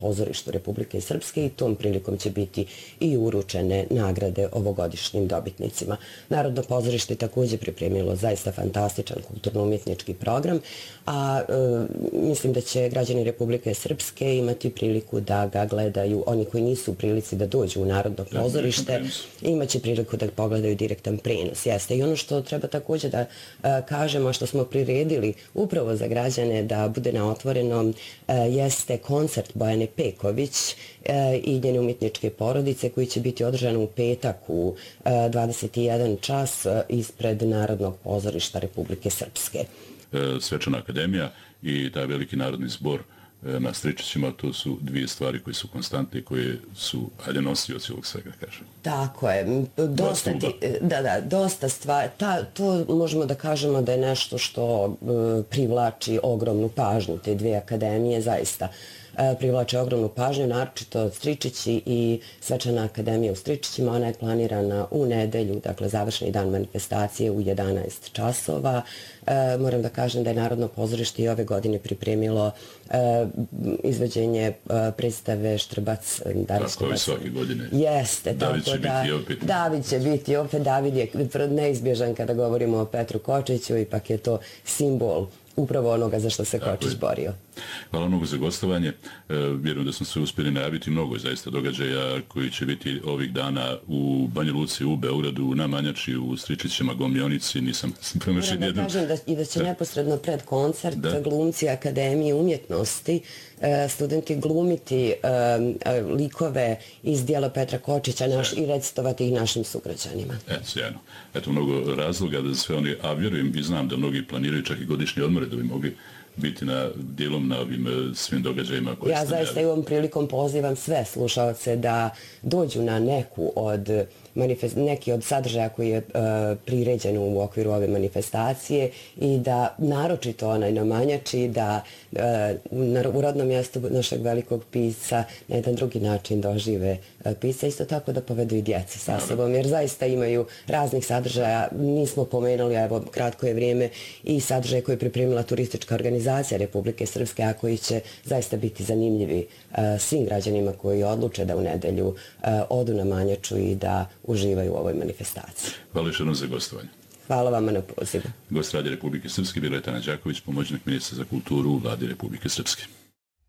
pozorištu Republike Srpske i tom prilikom će biti i uručene nagrade ovogodišnjim dobitnicima. Narodno pozorište je također pripremilo zaista fantastičan kulturno-umjetnički program, a mislim da će građani Republike Srpske imati priliku da ga gledaju, oni koji nisu u prilici da dođu u Narodno pozorište, imaće priliku da pogledaju direktan prenos. Jeste. I ono što treba također da kažemo, što smo priredili upravo za građane da bude na otvorenom, jeste koncert Bojane Peković i njene umjetničke porodice koji će biti održan u petak u 21 čas ispred Narodnog pozorišta Republike Srpske. Svečana akademija i taj veliki narodni zbor na Stričićima, to su dvije stvari koje su konstantne i koje su, hajde, nosioci ovog svega, kažem. Tako je. Dosta stvari. To možemo da kažemo da je nešto što privlači ogromnu pažnju. Te dvije akademije zaista privlače ogromnu pažnju, naročito Stričići i Svečana akademija u Stričićima. Ona je planirana u nedelju, dakle završni dan manifestacije u 11 časova. Moram da kažem da je Narodno pozorište i ove godine pripremilo izvođenje predstave Štrbac. Tako je svake godine. Jeste. David će biti opet. David će biti opet. David je neizbježan kada govorimo o Petru Kočiću, ipak je to simbol upravo onoga za što se Kočić borio. Hvala mnogo za gostovanje. Vjerujem da smo se uspjeli najaviti mnogo zaista događaja koji će biti ovih dana u Banja Luci, u Beogradu, na Manjači, u Stričićima, Gomljonici. Nisam promašio nijednom. Moram da kažem i da će neposredno pred koncert glumci Akademije umjetnosti, studenti glumiti likove iz dijela Petra Kočića i recitovati ih našim sugrađanima. Sjajno. Eto, mnogo razloga da sve oni, a vjerujem i znam da mnogi planiraju čak i godišnje odmore da bi mogli biti dijelom na ovim svim događajima koje ste najavili. Ja zaista i ovom prilikom pozivam sve slušalce da dođu na neki od sadržaja koji je priređen u okviru ove manifestacije i da naročito onaj na Manjači, da u rodnom mjestu našeg velikog pisca na jedan drugi način dožive pisca, isto tako da povedu i djeci sa sobom, jer zaista imaju raznih sadržaja. Nismo pomenuli, evo kratko je vrijeme, i sadržaje koje je pripremila turistička organizacija Republike Srpske, a koji će zaista biti zanimljivi svim građanima koji odluče da u nedelju odu na Manjaču i da uživaju u ovoj manifestaciji. Hvala još jednom za gostovanje. Hvala vama na pozivu. Gost Radija Republike Srpske bila je Tanja Đaković, pomoćnik ministra za kulturu u Vladi Republike Srpske.